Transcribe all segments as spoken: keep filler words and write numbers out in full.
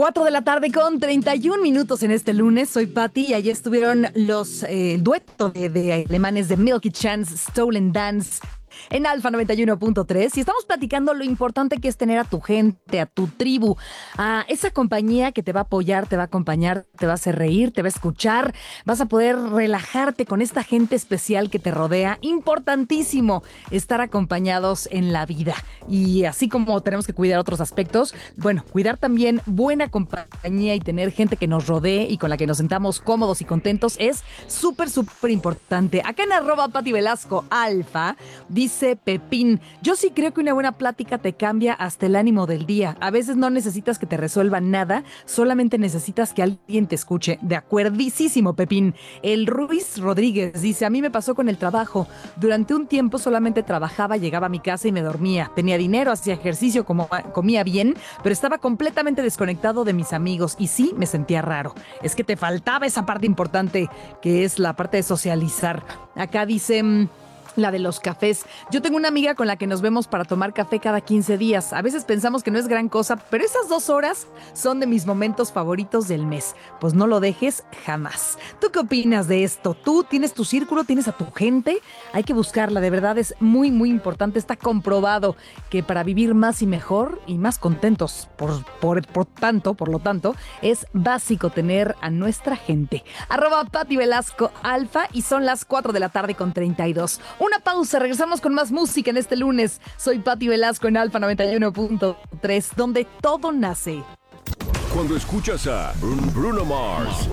cuatro de la tarde con treinta y un minutos en este lunes. Soy Patti y allí estuvieron los eh, el dueto de, de alemanes de Milky Chance, Stolen Dance, en Alfa noventa y uno punto tres, y estamos platicando lo importante que es tener a tu gente, a tu tribu, a esa compañía que te va a apoyar, te va a acompañar, te va a hacer reír, te va a escuchar, vas a poder relajarte con esta gente especial que te rodea. Importantísimo estar acompañados en la vida, y así como tenemos que cuidar otros aspectos, bueno, cuidar también buena compañía y tener gente que nos rodee y con la que nos sentamos cómodos y contentos es súper, súper importante. Acá en arroba Pati Velasco Alfa, dice Pepín: yo sí creo que una buena plática te cambia hasta el ánimo del día. A veces no necesitas que te resuelvan nada, solamente necesitas que alguien te escuche. De acuerdísimo, Pepín. El Ruiz Rodríguez dice: a mí me pasó con el trabajo. Durante un tiempo solamente trabajaba, llegaba a mi casa y me dormía. Tenía dinero, hacía ejercicio, como, comía bien, pero estaba completamente desconectado de mis amigos y sí me sentía raro. Es que te faltaba esa parte importante, que es la parte de socializar. Acá dice... la de los cafés. Yo tengo una amiga con la que nos vemos para tomar café cada quince días. A veces pensamos que no es gran cosa, pero esas dos horas son de mis momentos favoritos del mes. Pues no lo dejes jamás. ¿Tú qué opinas de esto? ¿Tú tienes tu círculo? ¿Tienes a tu gente? Hay que buscarla. De verdad es muy, muy importante. Está comprobado que para vivir más y mejor y más contentos, por, por, por tanto, por lo tanto, es básico tener a nuestra gente. Arroba Pati Velasco Alfa, y son las cuatro de la tarde con treinta y dos. Una pausa, regresamos con más música en este lunes. Soy Pati Velasco en Alfa noventa y uno punto tres, donde todo nace. Cuando escuchas a Bruno Mars,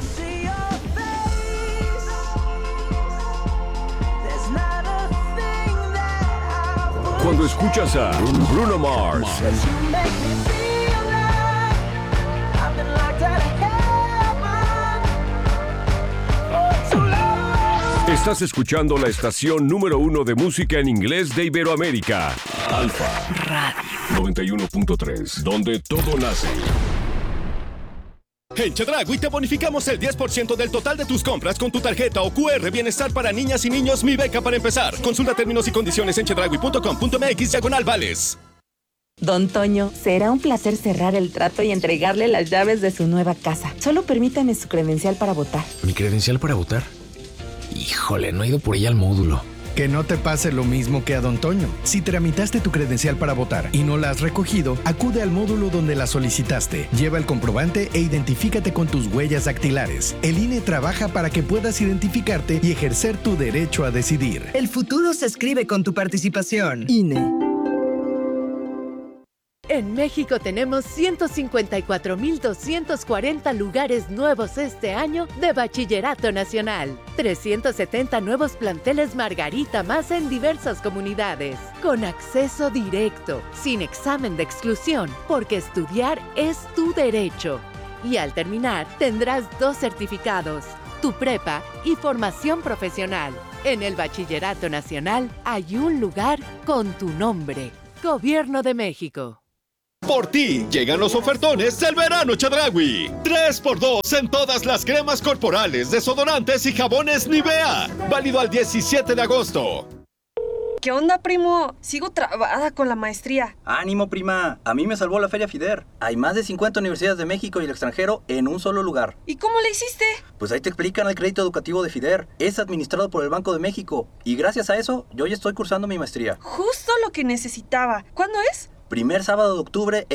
cuando escuchas a Bruno Mars, estás escuchando la estación número uno de música en inglés de Iberoamérica, Alfa Radio noventa y uno punto tres, donde todo nace. En Chedraui te bonificamos el diez por ciento del total de tus compras con tu tarjeta o Q R Bienestar para niñas y niños Mi Beca para empezar. Consulta términos y condiciones en chedraui punto com punto mx diagonal vales. Don Toño, será un placer cerrar el trato y entregarle las llaves de su nueva casa. Solo permítame su credencial para votar. ¿Mi credencial para votar? Híjole, no he ido por ella al módulo. Que no te pase lo mismo que a Don Toño. Si tramitaste tu credencial para votar y no la has recogido, acude al módulo donde la solicitaste. Lleva el comprobante e identifícate con tus huellas dactilares. El I N E trabaja para que puedas identificarte y ejercer tu derecho a decidir. El futuro se escribe con tu participación. I N E. En México tenemos ciento cincuenta y cuatro mil doscientos cuarenta lugares nuevos este año de Bachillerato Nacional. trescientos setenta nuevos planteles Margarita más en diversas comunidades. Con acceso directo, sin examen de exclusión, porque estudiar es tu derecho. Y al terminar, tendrás dos certificados, tu prepa y formación profesional. En el Bachillerato Nacional hay un lugar con tu nombre. Gobierno de México. Por ti, llegan los ofertones del verano Chedraui. tres por dos en todas las cremas corporales, desodorantes y jabones Nivea. Válido al diecisiete de agosto. ¿Qué onda, primo? Sigo trabada con la maestría. ¡Ánimo, prima! A mí me salvó la Feria FIDER. Hay más de cincuenta universidades de México y el extranjero en un solo lugar. ¿Y cómo le hiciste? Pues ahí te explican el crédito educativo de FIDER. Es administrado por el Banco de México. Y gracias a eso, yo ya estoy cursando mi maestría. Justo lo que necesitaba. ¿Cuándo es? Primer sábado de octubre